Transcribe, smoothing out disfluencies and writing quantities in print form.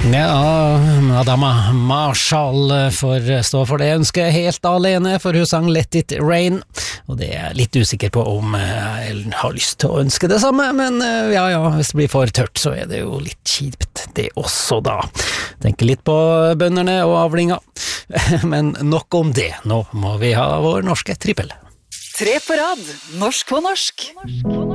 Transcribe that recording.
Ja, Madama Marshall får stå for det ønsket helt alene, for hun sang Let It Rain, og det er jeg litt usikker på om jeg har lyst til å ønske det samme, men ja, hvis det blir for tørt så er det jo litt kjipt det også da. Tenker litt på bønderne og avlinga, men nok om det, nå må vi ha vår norske trippel. 3 på rad, norsk på norsk.